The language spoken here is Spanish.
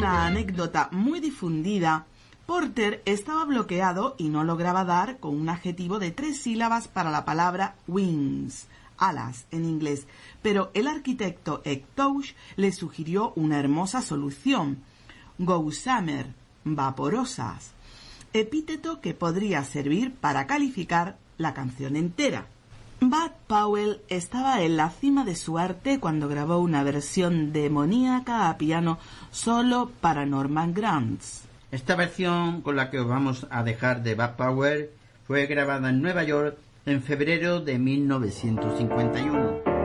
una anécdota muy difundida, Porter estaba bloqueado y no lograba dar con un adjetivo de 3 sílabas para la palabra wings, alas en inglés, pero el arquitecto Echtouch le sugirió una hermosa solución: gossamer, vaporosas, epíteto que podría servir para calificar la canción entera. Bud Powell estaba en la cima de su arte cuando grabó una versión demoníaca a piano solo para Norman Granz. Esta versión, con la que os vamos a dejar, de Bud Powell, fue grabada en Nueva York en febrero de 1951.